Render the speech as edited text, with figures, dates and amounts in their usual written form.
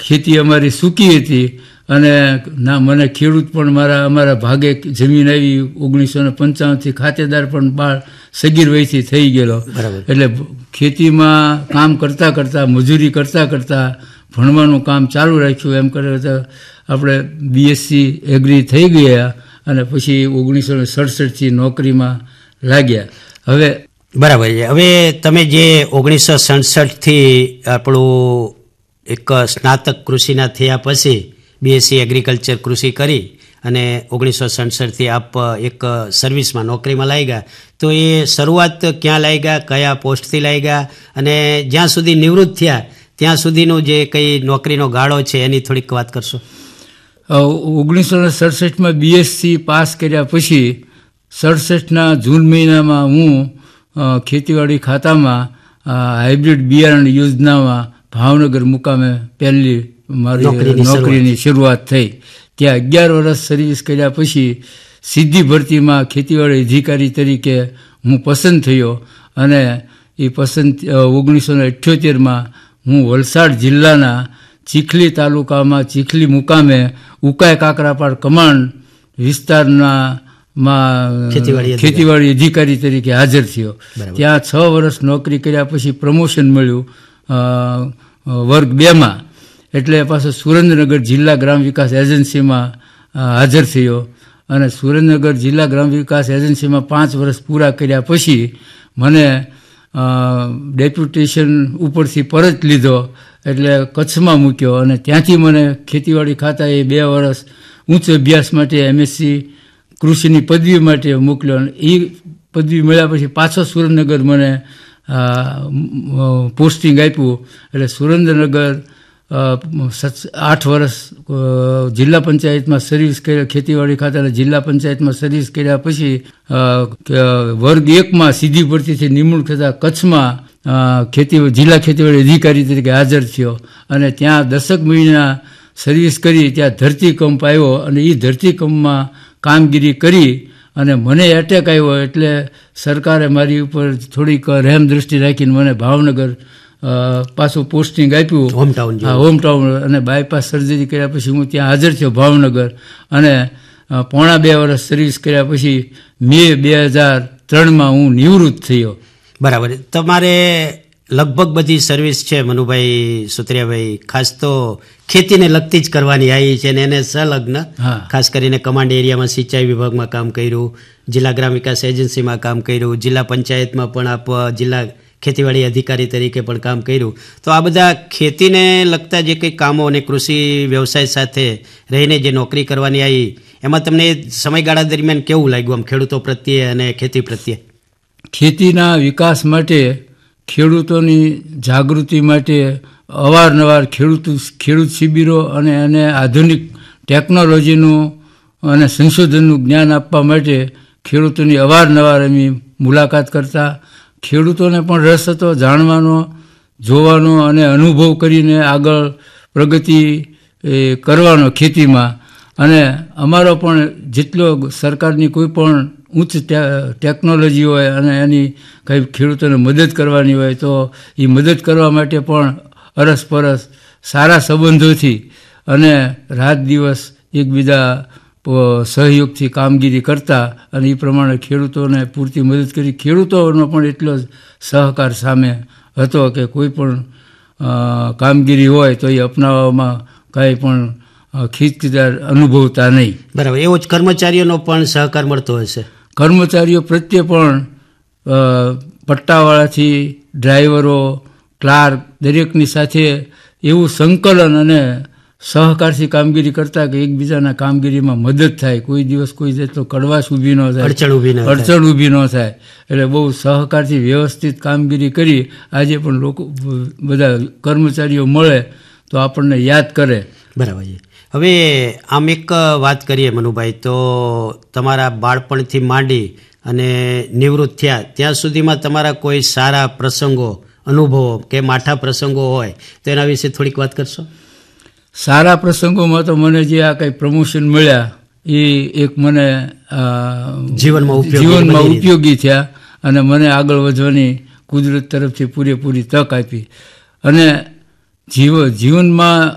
ખેતી અમારી સૂકી હતી અને ના મને ખેડૂત પણ અમારા ભાગે જમીન આવી 1955થી ખાતેદાર પણ બાળ સગીર વયથી થઈ ગયેલો. એટલે ખેતીમાં કામ કરતાં કરતાં મજૂરી કરતાં કરતાં ભણવાનું કામ ચાલુ રાખ્યું. એમ કરે તો આપણે બીએસસી એગ્રી થઈ ગયા અને પછી 1967થી નોકરીમાં લાગ્યા. હવે બરાબર છે. હવે તમે જે 1967થી આપણું એક સ્નાતક કૃષિના થયા પછી બીએસસી એગ્રીકલ્ચર કૃષિ કરી અને 1967થી આપ એક સર્વિસમાં નોકરીમાં લાગ્યા. તો એ શરૂઆત ક્યાં લાગ્યા, કયા પોસ્ટથી લાગ્યા અને જ્યાં સુધી નિવૃત્ત થયા ત્યાં સુધીનું જે કંઈ નોકરીનો ગાળો છે એની થોડીક વાત કરશો. 1967માં બીએસસી પાસ કર્યા પછી 67ના જૂન મહિનામાં હું ખેતીવાડી ખાતામાં હાઇબ્રિડ બિયારણ યોજનામાં ભાવનગર મુકામે પહેલી મારી નોકરીની શરૂઆત થઈ. ત્યાં 11 વર્ષ સર્વિસ કર્યા પછી સીધી ભરતીમાં ખેતીવાડી અધિકારી તરીકે હું પસંદ થયો અને એ પસંદ 1978માં હું વલસાડ જિલ્લાના ચીખલી તાલુકામાં ચીખલી મુકામે ઉકાઈ કાકરાપાડ કમાન્ડ વિસ્તારના ખેતીવાડી અધિકારી તરીકે હાજર થયો. ત્યાં 6 વર્ષ નોકરી કર્યા પછી પ્રમોશન મળ્યું વર્ગ 2માં. એટલે પાછો સુરેન્દ્રનગર જિલ્લા ગ્રામ વિકાસ એજન્સીમાં હાજર થયો અને સુરેન્દ્રનગર જિલ્લા ગ્રામ વિકાસ એજન્સીમાં 5 વર્ષ પૂરા કર્યા પછી મને ડેપ્યુટેશન ઉપરથી પરત લીધો એટલે કચ્છમાં મૂક્યો અને ત્યાંથી મને ખેતીવાડી ખાતાએ 2 વર્ષ ઉચ્ચ અભ્યાસ માટે એમએસસી કૃષિની પદવી માટે મોકલ્યો અને એ પદવી મળ્યા પછી પાછો સુરેન્દ્રનગર મને પોસ્ટિંગ આપ્યું. એટલે સુરેન્દ્રનગર 8 વર્ષ જિલ્લા પંચાયતમાં સર્વિસ કર્યા. ખેતીવાડી ખાતાના જિલ્લા પંચાયતમાં સર્વિસ કર્યા પછી વર્ગ 1માં સીધી ભરતીથી નિમણૂક થતાં કચ્છમાં જિલ્લા ખેતીવાડી અધિકારી તરીકે હાજર થયો અને ત્યાં 10 મહિના સર્વિસ કરી. ત્યાં ધરતીકંપ આવ્યો અને એ ધરતીકંપમાં કામગીરી કરી અને મને એટેક આવ્યો એટલે સરકારે મારી ઉપર થોડીક રહેમ દૃષ્ટિ રાખીને મને ભાવનગર પાછું પોસ્ટિંગ આપ્યું, હોમટાઉન. અને બાયપાસ સર્જરી કર્યા પછી હું ત્યાં હાજર થયો ભાવનગર અને 2.5 વર્ષ સર્વિસ કર્યા પછી મે 2003માં હું નિવૃત્ત થયો. બરાબર. તમારે લગભગ બધી સર્વિસ છે મનુભાઈ સુત્રિયાભાઈ, ખાસ તો ખેતીને લગતી જ કરવાની આવી છે ને એને સંલગ્ન, ખાસ કરીને કમાન્ડ એરિયામાં સિંચાઈ વિભાગમાં કામ કર્યું, જિલ્લા ગ્રામ વિકાસ એજન્સીમાં કામ કર્યું, જિલ્લા પંચાયતમાં પણ આપ જિલ્લા ખેતીવાડી અધિકારી તરીકે પણ કામ કર્યું. તો આ બધા ખેતીને લગતા જે કંઈ કામો અને કૃષિ વ્યવસાય સાથે રહીને જે નોકરી કરવાની આવી એમાં તમને સમયગાળા દરમિયાન કેવું લાગ્યું આમ ખેડૂતો પ્રત્યે અને ખેતી પ્રત્યે? ખેતીના વિકાસ માટે, ખેડૂતોની જાગૃતિ માટે અવારનવાર ખેડૂત શિબિરો અને એને આધુનિક ટેકનોલોજીનું અને સંશોધનનું જ્ઞાન આપવા માટે ખેડૂતોની અવારનવાર અમે મુલાકાત કરતા. ખેડૂતોને પણ રસ હતો જાણવાનો, જોવાનો અને અનુભવ કરીને આગળ પ્રગતિ કરવાનો ખેતીમાં. અને અમારો પણ જેટલો સરકારની કોઈ પણ ઉચ્ચ ટેકનોલોજી હોય અને એની કંઈ ખેડૂતોને મદદ કરવાની હોય તો એ મદદ કરવા માટે પણ અરસપરસ સારા સંબંધોથી અને રાત દિવસ એકબીજા સહયોગથી કામગીરી કરતા અને એ પ્રમાણે ખેડૂતોને પૂરતી મદદ કરી. ખેડૂતોનો પણ એટલો જ સહકાર સામે હતો કે કોઈ પણ કામગીરી હોય તો એ અપનાવવામાં કાંઈ પણ ખીચખીચાર અનુભવતા નહીં. બરાબર. એવો જ કર્મચારીઓનો પણ સહકાર મળતો હશે? કર્મચારીઓ પ્રત્યે પણ પટ્ટાવાળાથી ડ્રાઈવરો, ક્લાર્ક દરેકની સાથે એવું સંકલન અને સહકારથી કામગીરી કરતા કે એકબીજાના કામગીરીમાં મદદ થાય. કોઈ દિવસ કોઈ જેટલો કડવાશ ઊભી ન થાય, અડચણ ઊભી ન થાય. એટલે બહુ સહકારથી વ્યવસ્થિત કામગીરી કરી. આજે પણ લોકો બધા કર્મચારીઓ મળે તો આપણને યાદ કરે. બરાબર છે. હવે આમ એક વાત કરીએ મનુભાઈ, તો તમારા બાળપણથી માંડી અને નિવૃત્ત થયા ત્યાં સુધીમાં તમારા કોઈ સારા પ્રસંગો, અનુભવો કે માઠા પ્રસંગો હોય તો એના વિશે થોડીક વાત કરશો? સારા પ્રસંગોમાં તો મને જે આ કંઈ પ્રમોશન મળ્યા એ એક મને જીવનમાં ઉપયોગી થયા અને મને આગળ વધવાની કુદરત તરફથી પૂરેપૂરી તક આપી. અને જીવનમાં